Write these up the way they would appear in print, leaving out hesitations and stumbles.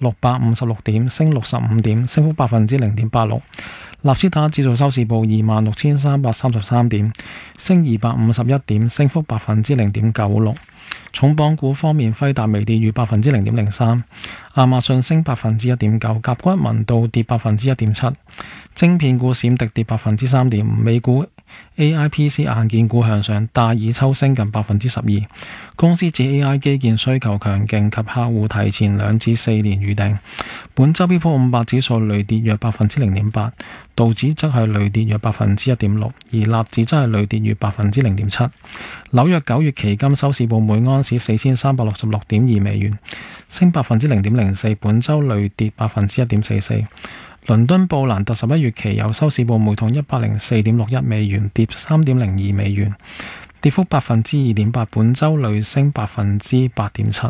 656點，升65點，升幅0.86%。納斯達克指數收市報26,333點，升251點，升幅0.96%。重磅股方面，輝達微跌逾0.03%，亞馬遜升1.9%，甲骨文道跌1.7%，晶片股閃迪跌3.5%，美股 AIPC 硬件股向上，戴爾抽升近12%。公司指 AI 基建需求強勁及客戶提前2至4年預訂。本周標普500指數累跌約0.8%，道指則係累跌約1.6%，而納指則係累跌約0.7%。紐約9月期金收市報每盎司4366.2美元，升0.04%，本周累跌1.44%。倫敦布蘭特11月期油收市報每桶104.61美元，跌3.02美元，跌幅2.8%，本周累升8.7%。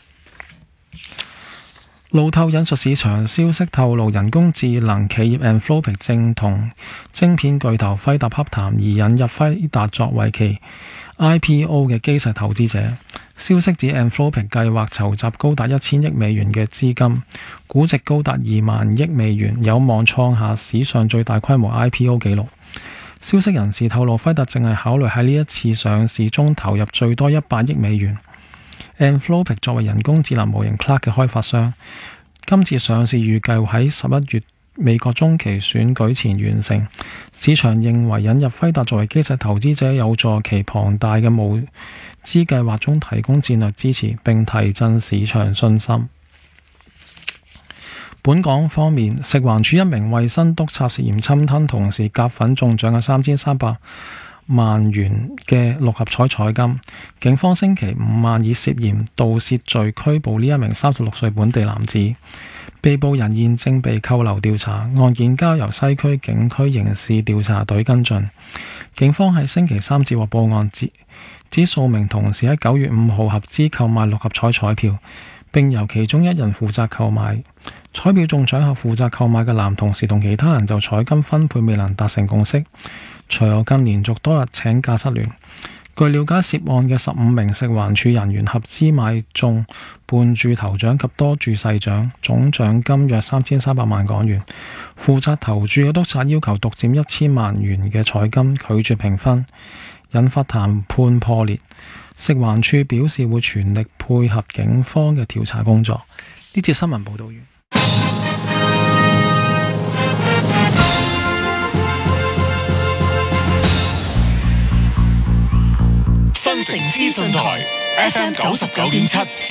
路透引述市場消息透露，人工智能企業 Anthropic 正同晶片巨頭輝達洽談，而引入輝達作為其 IPO 嘅基石投資者。消息指 Anthropic 計劃籌集高達1000億美元嘅資金，估值高達2萬億美元，有望創下史上最大規模 IPO 紀錄。消息人士透露，輝達正係考慮喺呢一次上市中投入最多100億美元。Anthropic 作為人工智能模型 Claude 嘅開發商，今次上市預計喺11月美國中期選舉前完成。市場認為引入輝達作為基石投資者，有助其龐大嘅募資計劃中提供戰略支持，並提振市場信心。本港方面，食環署一名衛生督察涉嫌侵吞同時夾粉中獎嘅3300萬元嘅六合彩彩金，警方星期5晚以涉嫌盜竊罪拘捕呢一名36歲本地男子，被捕人現正被扣留調查，案件交由西區警區刑事調查隊跟進。警方喺星期3接獲報案，指數名同事喺9月5號合資購買六合彩彩票，並由其中一人負責購買。彩票中獎後，負責購買嘅男同事同其他人就彩金分配未能達成共識，隨後更連續多日請假失聯。據了解，涉案嘅15名食環署人員合資買中半注頭獎及多注細獎，總獎金約3300萬港元。負責投注嘅督察要求獨佔1000萬元嘅彩金，拒絕評分，引發談判破裂。食環署表示會全力配合警方嘅調查工作。呢節新聞報道完。 新城資訊台 FM 99.7